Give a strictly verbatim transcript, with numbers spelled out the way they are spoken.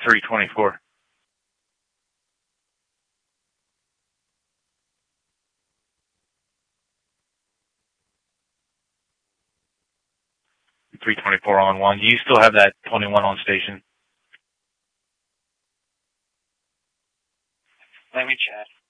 three twenty-four. three twenty-four on one. Do you still have that twenty-one on station? Let me check.